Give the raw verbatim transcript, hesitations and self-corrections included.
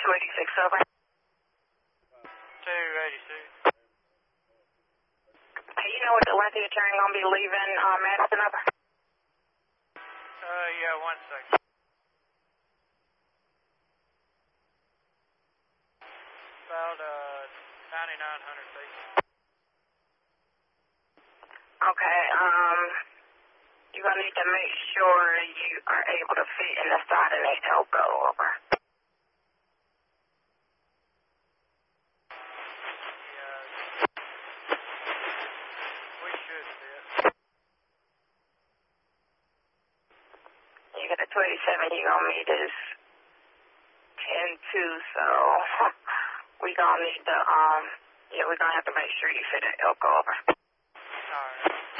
two eighty-six over. two eighty-six. Hey, you know what the length of your train gonna be leaving uh, Madison over? Uh, yeah, one second. About, uh, ninety-nine hundred feet. Okay, um, you're gonna need to make sure you are able to fit in the side of the elbow over. Yeah. We should fit. You got a two eighty-seven, you're gonna meet is ten two, so we gonna need to, um, yeah, we're gonna have to make sure you fit an elbow over.